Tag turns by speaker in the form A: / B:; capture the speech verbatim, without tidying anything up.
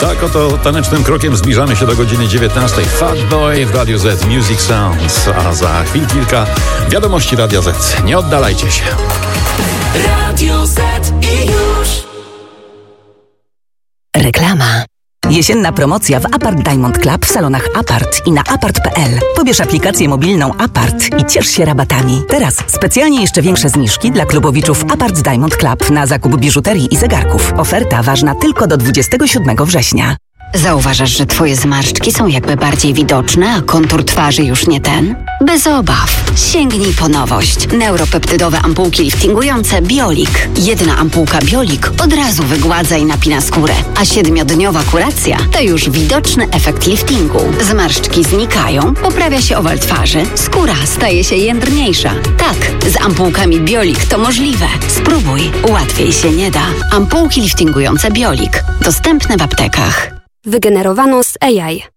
A: Tak oto tanecznym krokiem zbliżamy się do godziny dziewiętnastej. Fatboy w Radiu Z Music Sounds, a za chwil kilka wiadomości Radia Z. Nie oddalajcie się.
B: Radio Z i już.
C: Reklama. Jesienna promocja w Apart Diamond Club w salonach Apart i na apart kropka p l. Pobierz aplikację mobilną Apart i ciesz się rabatami. Teraz specjalnie jeszcze większe zniżki dla klubowiczów Apart Diamond Club na zakup biżuterii i zegarków. Oferta ważna tylko do dwudziestego siódmego września.
D: Zauważasz, że twoje zmarszczki są jakby bardziej widoczne, a kontur twarzy już nie ten? Bez obaw. Sięgnij po nowość. Neuropeptydowe ampułki liftingujące Biolik. Jedna ampułka Biolik od razu wygładza i napina skórę, a siedmiodniowa kuracja to już widoczny efekt liftingu. Zmarszczki znikają, poprawia się owal twarzy, skóra staje się jędrniejsza. Tak, z ampułkami Biolik to możliwe. Spróbuj, łatwiej się nie da. Ampułki liftingujące Biolik. Dostępne w aptekach.
E: Wygenerowano z A I.